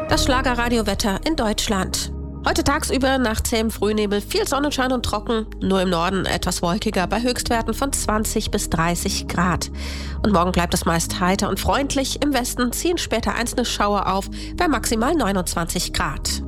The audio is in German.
Das Schlagerradiowetter in Deutschland. Heute tagsüber nach zähem Frühnebel viel Sonnenschein und trocken, nur im Norden etwas wolkiger bei Höchstwerten von 20 bis 30 Grad. Und morgen bleibt es meist heiter und freundlich. Im Westen ziehen später einzelne Schauer auf bei maximal 29 Grad.